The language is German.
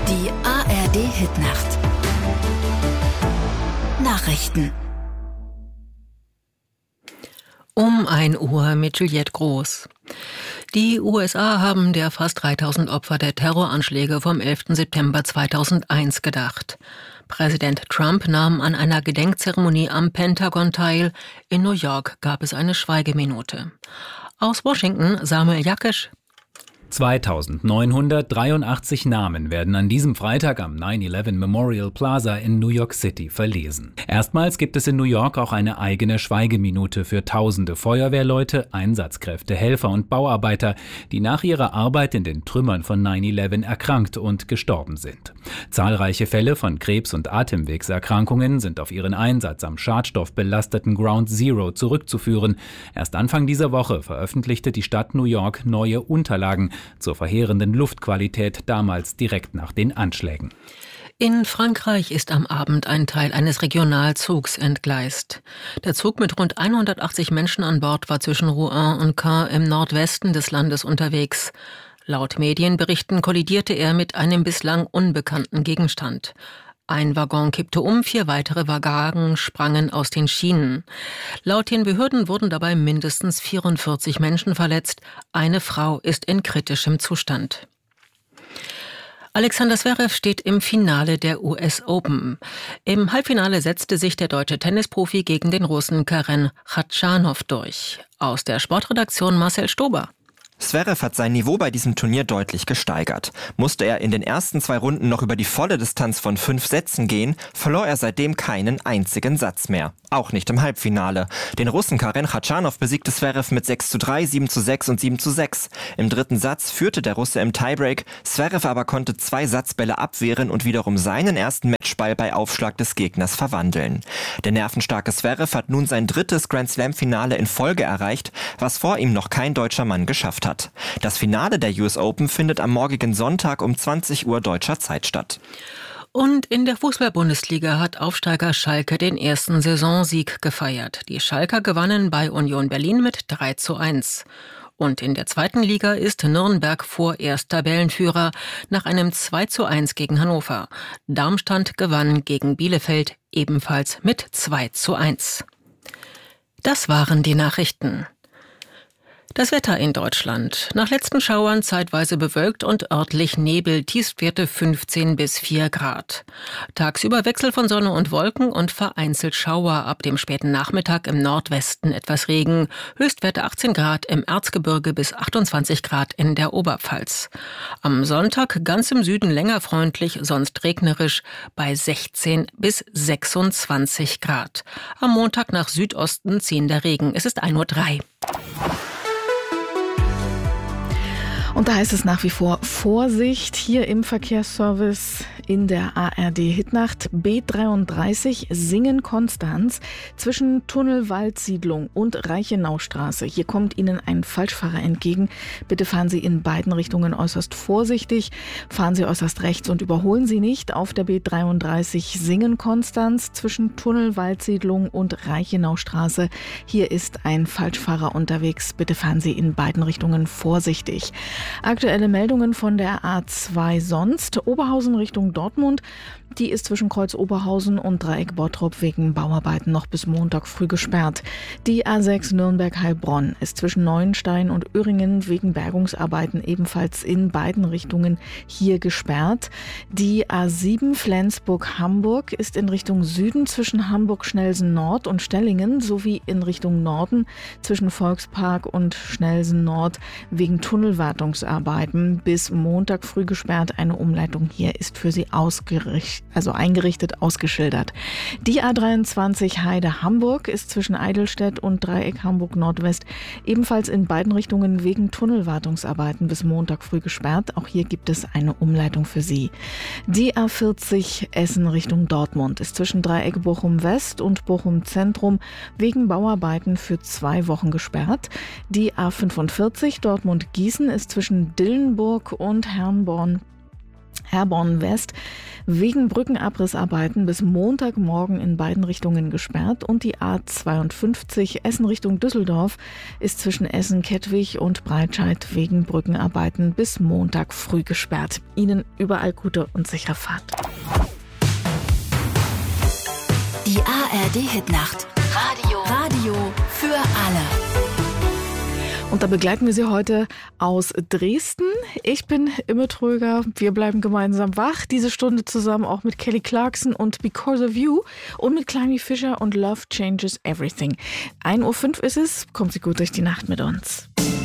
Die ARD-Hitnacht. Nachrichten. Um 1 Uhr mit Juliette Groß. Die USA haben der fast 3000 Opfer der Terroranschläge vom 11. September 2001 gedacht. Präsident Trump nahm an einer Gedenkzeremonie am Pentagon teil. In New York gab es eine Schweigeminute. Aus Washington Samuel Jakesch. 2983 Namen werden an diesem Freitag am 9/11 Memorial Plaza in New York City verlesen. Erstmals gibt es in New York auch eine eigene Schweigeminute für tausende Feuerwehrleute, Einsatzkräfte, Helfer und Bauarbeiter, die nach ihrer Arbeit in den Trümmern von 9/11 erkrankt und gestorben sind. Zahlreiche Fälle von Krebs- und Atemwegserkrankungen sind auf ihren Einsatz am schadstoffbelasteten Ground Zero zurückzuführen. Erst Anfang dieser Woche veröffentlichte die Stadt New York neue Unterlagen zur verheerenden Luftqualität damals direkt nach den Anschlägen. In Frankreich ist am Abend ein Teil eines Regionalzugs entgleist. Der Zug mit rund 180 Menschen an Bord war zwischen Rouen und Caen im Nordwesten des Landes unterwegs. Laut Medienberichten kollidierte er mit einem bislang unbekannten Gegenstand. Ein Waggon kippte um, 4 weitere Wagen sprangen aus den Schienen. Laut den Behörden wurden dabei mindestens 44 Menschen verletzt. Eine Frau ist in kritischem Zustand. Alexander Zverev steht im Finale der US Open. Im Halbfinale setzte sich der deutsche Tennisprofi gegen den Russen Karen Khachanov durch. Aus der Sportredaktion Marcel Stober. Zverev hat sein Niveau bei diesem Turnier deutlich gesteigert. Musste er in den ersten 2 Runden noch über die volle Distanz von 5 Sätzen gehen, verlor er seitdem keinen einzigen Satz mehr. Auch nicht im Halbfinale. Den Russen Karen Khachanov besiegte Zverev mit 6:3, 7:6 und 7:6. Im 3. Satz führte der Russe im Tiebreak. Zverev aber konnte 2 Satzbälle abwehren und wiederum seinen ersten Matchball bei Aufschlag des Gegners verwandeln. Der nervenstarke Zverev hat nun sein 3. Grand-Slam-Finale in Folge erreicht, was vor ihm noch kein deutscher Mann geschafft hat. Das Finale der US Open findet am morgigen Sonntag um 20 Uhr deutscher Zeit statt. Und in der Fußball-Bundesliga hat Aufsteiger Schalke den ersten Saisonsieg gefeiert. Die Schalker gewannen bei Union Berlin mit 3:1. Und in der 2. Liga ist Nürnberg vorerst Tabellenführer nach einem 2:1 gegen Hannover. Darmstadt gewann gegen Bielefeld ebenfalls mit 2:1. Das waren die Nachrichten. Das Wetter in Deutschland. Nach letzten Schauern zeitweise bewölkt und örtlich Nebel, Tiefstwerte 15 bis 4 Grad. Tagsüber Wechsel von Sonne und Wolken und vereinzelt Schauer, ab dem späten Nachmittag im Nordwesten etwas Regen. Höchstwerte 18 Grad im Erzgebirge bis 28 Grad in der Oberpfalz. Am Sonntag ganz im Süden länger freundlich, sonst regnerisch bei 16 bis 26 Grad. Am Montag nach Südosten ziehender Regen. Es ist 1:03 Uhr. Und da heißt es nach wie vor Vorsicht hier im Verkehrsservice in der ARD-Hitnacht. B33 Singen-Konstanz zwischen Tunnel-Waldsiedlung und Reichenaustraße. Hier kommt Ihnen ein Falschfahrer entgegen. Bitte fahren Sie in beiden Richtungen äußerst vorsichtig. Fahren Sie äußerst rechts und überholen Sie nicht auf der B33 Singen-Konstanz zwischen Tunnel-Waldsiedlung und Reichenaustraße. Hier ist ein Falschfahrer unterwegs. Bitte fahren Sie in beiden Richtungen vorsichtig. Aktuelle Meldungen von der A2 sonst. Oberhausen Richtung Dortmund. Die ist zwischen Kreuz Oberhausen und Dreieck Bottrop wegen Bauarbeiten noch bis Montag früh gesperrt. Die A6 Nürnberg-Heilbronn ist zwischen Neuenstein und Öhringen wegen Bergungsarbeiten ebenfalls in beiden Richtungen hier gesperrt. Die A7 Flensburg-Hamburg ist in Richtung Süden zwischen Hamburg-Schnelsen-Nord und Stellingen sowie in Richtung Norden zwischen Volkspark und Schnelsen-Nord wegen Tunnelwartungsarbeiten bis Montag früh gesperrt. Eine Umleitung hier ist für Sie eingerichtet, ausgeschildert. Die A23 Heide-Hamburg ist zwischen Eidelstedt und Dreieck Hamburg-Nordwest ebenfalls in beiden Richtungen wegen Tunnelwartungsarbeiten bis Montag früh gesperrt. Auch hier gibt es eine Umleitung für Sie. Die A40 Essen Richtung Dortmund ist zwischen Dreieck Bochum-West und Bochum-Zentrum wegen Bauarbeiten für 2 Wochen gesperrt. Die A45 Dortmund-Gießen ist zwischen Dillenburg und Herborn Herborn West wegen Brückenabrissarbeiten bis Montagmorgen in beiden Richtungen gesperrt und die A52 Essen Richtung Düsseldorf ist zwischen Essen-Kettwig und Breitscheid wegen Brückenarbeiten bis Montag früh gesperrt. Ihnen überall gute und sichere Fahrt. Die ARD-Hitnacht. Radio für alle. Und da begleiten wir Sie heute aus Dresden. Ich bin Imme Tröger. Wir bleiben gemeinsam wach. Diese Stunde zusammen auch mit Kelly Clarkson und Because of You und mit Climie Fisher und Love Changes Everything. 1:05 Uhr ist es. Kommt Sie gut durch die Nacht mit uns.